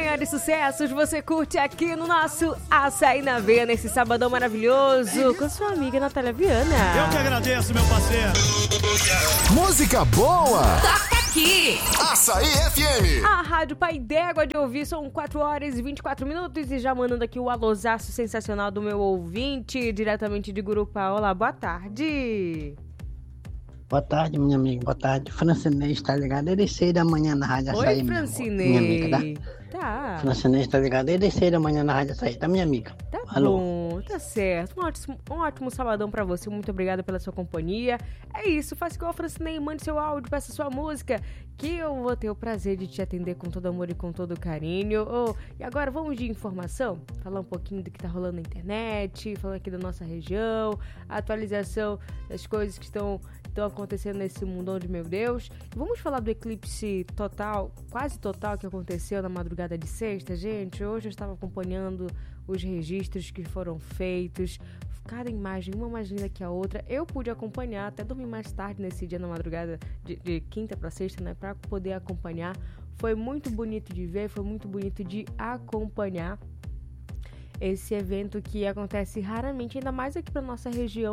maiores sucessos você curte aqui no nosso Açaí na Veia, nesse sabadão maravilhoso, com sua amiga Natália Viana. Eu que agradeço, meu parceiro. Música boa! Toca aqui! Açaí FM! A Rádio Pai d'Égua de ouvir, são 4 horas e 24 minutos e já mandando aqui o alôzaço sensacional do meu ouvinte, diretamente de Gurupá. Olá, boa tarde. Boa tarde, minha amiga. Boa tarde. Francinês, tá ligado? Desde 6 da manhã na Rádio Açaí. Oi, Francinês. Minha amiga, tá? Francinês, tá ligado? Desde 6 da manhã na Rádio Açaí, tá, minha amiga? Tá Alô. bom, tá certo. Um ótimo sabadão pra você. Muito obrigada pela sua companhia. É isso, faça igual a Francinei, mande seu áudio, peça sua música, que eu vou ter o prazer de te atender com todo amor e com todo carinho. E agora vamos de informação? Falar um pouquinho do que tá rolando na internet, falar aqui da nossa região, a atualização das coisas que estão acontecendo nesse mundão de meu Deus. Vamos falar do eclipse total, quase total, que aconteceu na madrugada de sexta, gente. Hoje eu estava acompanhando os registros que foram feitos, cada imagem, uma mais linda que a outra. Eu pude acompanhar, até dormir mais tarde nesse dia, na madrugada de quinta para sexta, né, para poder acompanhar. Foi muito bonito de ver, foi muito bonito de acompanhar esse evento que acontece raramente, ainda mais aqui para nossa região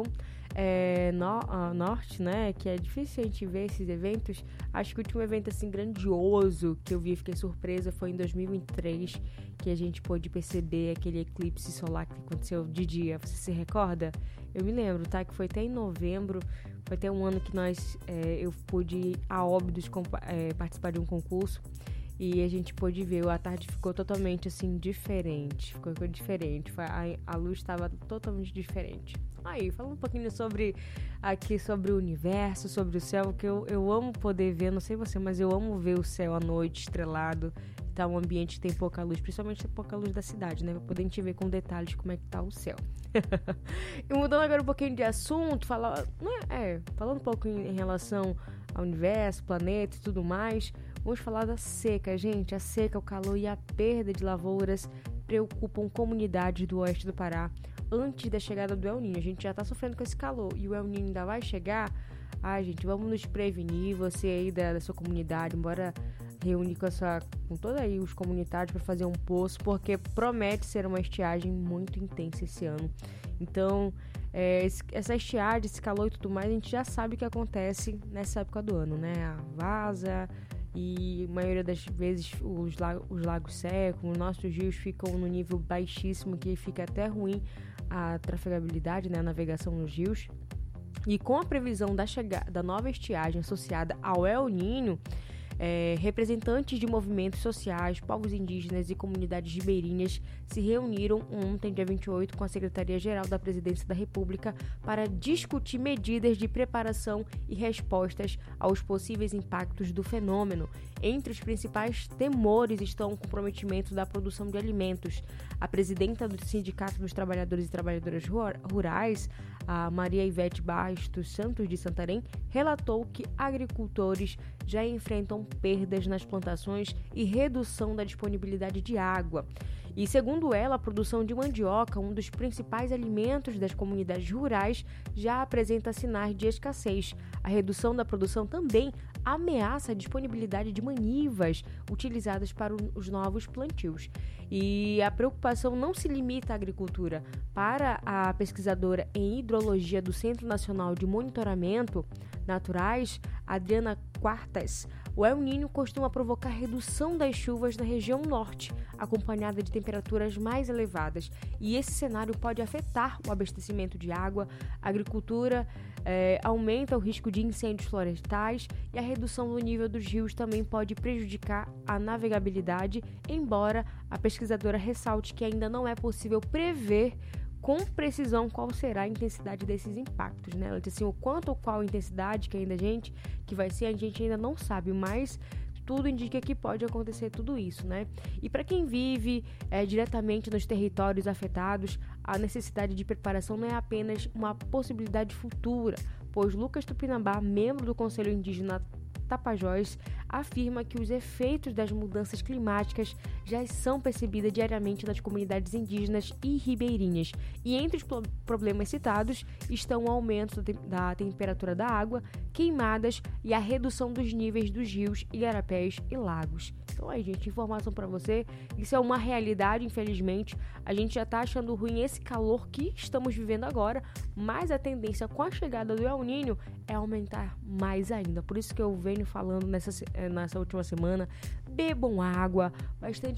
norte, né, que é difícil a gente ver esses eventos. Acho que o último evento assim grandioso que eu vi, fiquei surpresa, foi em 2003, que a gente pôde perceber aquele eclipse solar que aconteceu de dia. Você se recorda? Eu me lembro, tá, que foi até em novembro, foi até um ano que eu pude ir a Óbidos participar de um concurso. E a gente pôde ver, a tarde ficou totalmente assim, diferente. Ficou diferente. A luz estava totalmente diferente. Aí, falando um pouquinho sobre o universo, sobre o céu, que eu amo poder ver, não sei você, mas eu amo ver o céu à noite, estrelado. Tá um ambiente que tem pouca luz, principalmente pouca luz da cidade, né? Pra poder a gente ver com detalhes como é que tá o céu. E mudando agora um pouquinho de assunto, falando um pouco em relação ao universo, planeta e tudo mais. Vamos falar da seca, gente. A seca, o calor e a perda de lavouras preocupam comunidades do oeste do Pará antes da chegada do El Niño. A gente já tá sofrendo com esse calor e o El Niño ainda vai chegar. Ai, gente, vamos nos prevenir. Você aí da sua comunidade, bora reunir com todos aí os comunitários para fazer um poço, porque promete ser uma estiagem muito intensa esse ano. Então, essa estiagem, esse calor e tudo mais, a gente já sabe o que acontece nessa época do ano, né? A vaza. E a maioria das vezes os lagos secam, os nossos rios ficam no nível baixíssimo, que fica até ruim a trafegabilidade, né, a navegação nos rios. E com a previsão da chegada da nova estiagem associada ao El Niño, representantes de movimentos sociais, povos indígenas e comunidades ribeirinhas se reuniram ontem, dia 28, com a Secretaria-Geral da Presidência da República para discutir medidas de preparação e respostas aos possíveis impactos do fenômeno. Entre os principais temores estão o comprometimento da produção de alimentos. A presidenta do Sindicato dos Trabalhadores e Trabalhadoras Rurais, a Maria Ivete Bastos Santos de Santarém, relatou que agricultores já enfrentam perdas nas plantações e redução da disponibilidade de água. E segundo ela, a produção de mandioca, um dos principais alimentos das comunidades rurais, já apresenta sinais de escassez. A redução da produção também ameaça a disponibilidade de manivas utilizadas para os novos plantios. E a preocupação não se limita à agricultura. Para a pesquisadora em hidrologia do Centro Nacional de Monitoramento Naturais, Adriana Quartas, o El Niño costuma provocar redução das chuvas na região norte, acompanhada de temperaturas mais elevadas. E esse cenário pode afetar o abastecimento de água, a agricultura, aumenta o risco de incêndios florestais e a redução do nível dos rios também pode prejudicar a navegabilidade, embora a pesquisadora ressalte que ainda não é possível prever com precisão qual será a intensidade desses impactos, né? Ela disse assim, o quanto ou qual intensidade que vai ser, a gente ainda não sabe, mas tudo indica que pode acontecer tudo isso, né? E para quem vive diretamente nos territórios afetados, a necessidade de preparação não é apenas uma possibilidade futura, pois Lucas Tupinambá, membro do Conselho Indígena Tapajós, afirma que os efeitos das mudanças climáticas já são percebidos diariamente nas comunidades indígenas e ribeirinhas, e entre os problemas citados estão o aumento da temperatura da água, queimadas e a redução dos níveis dos rios, igarapés e lagos. Então aí, gente, informação para você, isso é uma realidade, infelizmente, a gente já tá achando ruim esse calor que estamos vivendo agora, mas a tendência com a chegada do El Niño é aumentar mais ainda, por isso que eu venho falando nessa última semana, bebam água, bastante